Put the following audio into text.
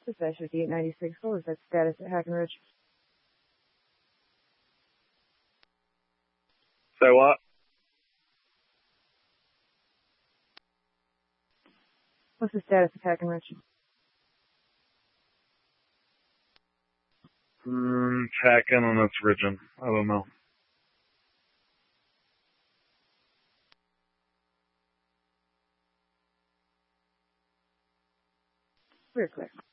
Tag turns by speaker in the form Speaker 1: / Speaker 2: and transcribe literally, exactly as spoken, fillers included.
Speaker 1: Dispatch fifty-eight ninety-six, what was that status at Hackenridge?
Speaker 2: Say what?
Speaker 1: What's the status of Hackenridge?
Speaker 2: Mm, hacking on its region. I don't know.
Speaker 1: We're clear.